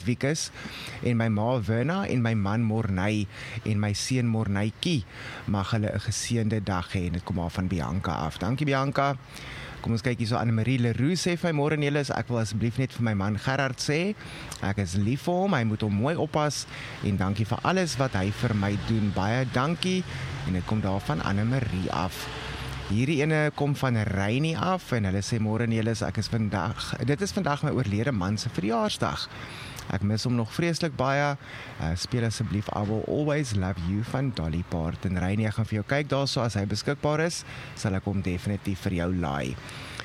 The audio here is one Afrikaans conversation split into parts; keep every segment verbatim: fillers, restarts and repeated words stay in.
Hedwiges en my ma Verna en my man Morney en my seun Morneytjie. Mag hulle 'n geseënde dag hê en dit kom af van Bianca af. Dankie Bianca. Kom ons kyk hier so, Annemarie Leroux sê vir my môre Nelis, ek wil asseblief net vir my man Gerard sê, ek is lief vir hom, hy moet hom mooi oppas en dankie vir alles wat hy vir my doen. Baie dankie en dit kom daarvan Annemarie af. Hierdie ene kom van Reinie af en hulle sê môre Nelis, ek is vandag, dit is vandag my oorlede man se verjaarsdag. Ek mis hom nog vreeslik baie. Uh, speel asseblief I Will Always Love You van Dolly Parton. Reinie, ek gaan vir jou kyk daarso, as hy beskikbaar is, sal ek hom definitief vir jou laai.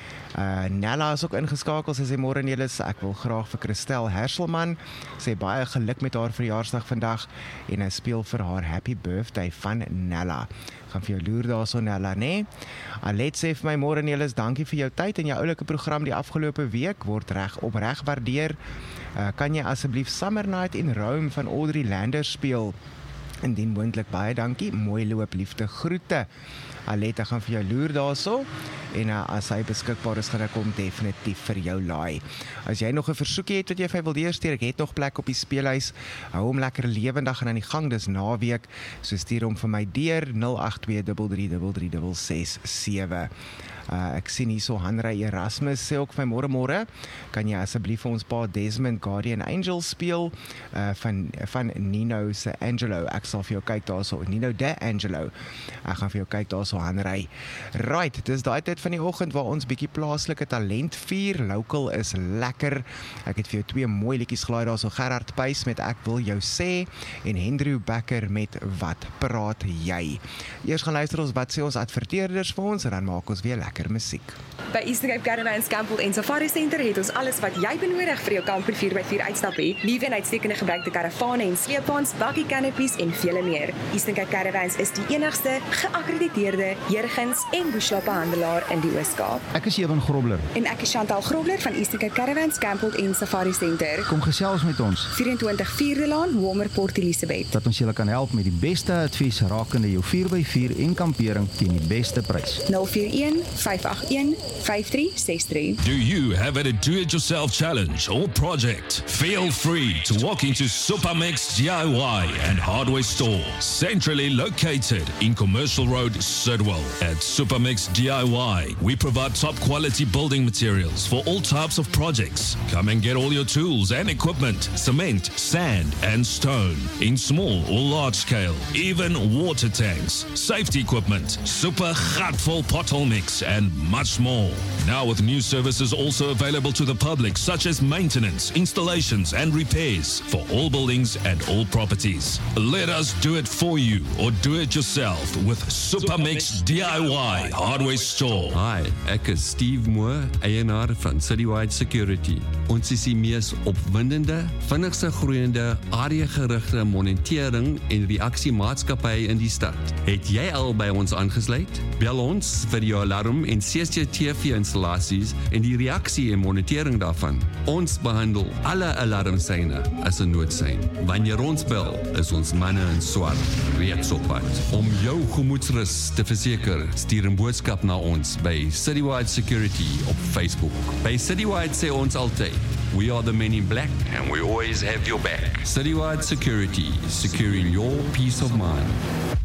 Uh, Nella is ook ingeskakel, sy sê môre Nelis, ek wil graag vir Christel Herselman, sê baie geluk met haar verjaarsdag vandag en hy speel vir haar Happy Birthday van Nella. Gaan vir jou loer daarso Nella, nee? Alet sê vir my môre Nelis, dankie vir jou tyd en jou oulike program die afgelope week, word reg opreg waardeer. Uh, kan jy asseblief Summer Night in Rome van Audrey Landers speel? Indien moontlik, baie dankie, mooi loop, liefde, groete. Aletta gaan vir jou loer daarso en uh, as hy beskikbaar is, gaan ek hom definitief vir jou laai. As jy nog 'n versoekie het wat jy vir my wil deurstuur, ek het nog plek op die speelhuis, hou hom lekker lewendig en aan die gang, dis naweek, so stuur hom vir my deur nul agt twee drie drie drie drie ses sewe. Uh, ek sien hier so Hanrey Erasmus sê ook vir my môre môre, kan jy asseblief vir ons pa Desmond Guardian Angel speel uh, van, van Nino se Angelo, ek sal vir jou kyk daarso, Nino de Angelo, ek gaan vir jou kyk daarso Hanrey. Right, dis daai tyd van die oggend waar ons bietjie plaaslike talent vier, local is lekker, ek het vir jou twee mooi liedjies gelaai daarso, Gerard Puys met Ek Wil Jou Sê en Hendrew Becker met Wat Praat Jy. Eers gaan luister ons wat sê ons adverteerders vir ons en dan maak ons weer lekker musiek. By Eastern Cape Caravans Campbell en Safari Center het ons alles wat jy benodig vir jou kamper vier by vier uitstappie. Liewe en uitstekende gebruikte karavane en sleepwaens, bakkie canopies en vele meer. Eastern Cape Caravans is die enigste geakkrediteerde Jurgens en Bushlappe handelaar in die Oos-Kaap. Ek is Ewan Grobler. En ek is Chantal Grobler van Eastern Cape Caravans Campbell en Safari Center. Kom gesels met ons. vyf-en-twintig Vierde Laan, Walmer Port Elizabeth. Dat ons julle kan help met die beste advies rakende jou vier by vier en kampering teen die beste prys. nul vier een vyf agt een vyf drie ses drie. Do you have a do-it-yourself challenge or project? Feel free to walk into Supermix D I Y and Hardware Store, centrally located in Commercial Road, Sidwell. At Supermix D I Y, we provide top-quality building materials for all types of projects. Come and get all your tools and equipment, cement, sand, and stone, in small or large scale, even water tanks, safety equipment, super gatvol pothole mix, and much more. Now with new services also available to the public, such as maintenance, installations, and repairs for all buildings and all properties. Let us do it for you or do it yourself with Supermix D I Y Hardware Store. Hi, ek is Steve Moore, eienaar van Citywide Security. Ons is die mees opwindende, vinnigste groeiende, area-gerigte monitering en reaksiemaatskappy in die stad. Het jy al by ons aangesluit? Bel ons vir jou alarm en C C T V installasies en die reaksie en monitering daarvan. Ons behandel alle alarmsyne as 'n noodsein. Wanneer ons bel, is ons manne in swart reeds op pad. Om jou gemoedsrus te verseker, stuur 'n boodskap na ons by Citywide Security op Facebook. By Citywide sê ons altyd, we are the men in black and we always have your back. Citywide Security, securing your peace of mind.